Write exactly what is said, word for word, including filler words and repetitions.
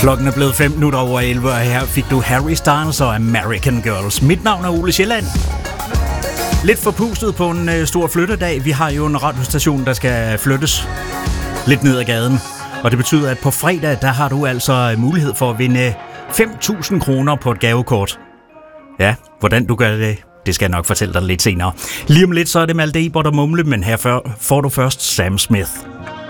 Klokken er blevet fem minutter over elleve, og her fik du Harry Styles og American Girls. Mit navn er Ole Sjælland. Lidt forpustet på en øh, stor flyttedag. Vi har jo en radiostation, der skal flyttes lidt ned ad gaden. Og det betyder, at på fredag, der har du altså mulighed for at vinde fem tusind kroner på et gavekort. Ja, hvordan du gør det, det skal jeg nok fortælle dig lidt senere. Lige om lidt, så er det Malte Ebert og Mumle, men her får du først Sam Smith.